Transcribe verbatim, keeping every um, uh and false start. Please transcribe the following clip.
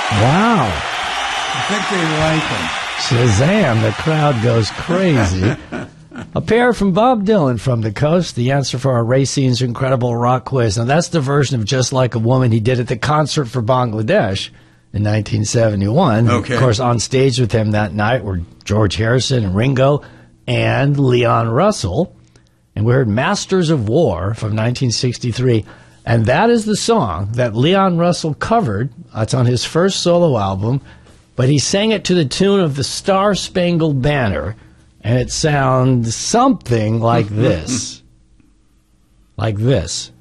Wow. I think they like him. Shazam, the crowd goes crazy. A pair from Bob Dylan from the coast, the answer for our Racine's Incredible Rock Quiz. Now, that's the version of Just Like a Woman he did at the concert for Bangladesh in nineteen seventy-one. Okay. Of course, on stage with him that night were George Harrison and Ringo and Leon Russell. And we heard Masters of War from nineteen sixty-three. And that is the song that Leon Russell covered. It's on his first solo album. But he sang it to the tune of the Star Spangled Banner. And it sounds something like this. Like this.